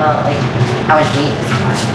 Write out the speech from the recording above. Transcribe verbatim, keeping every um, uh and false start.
about like how much meat is too much.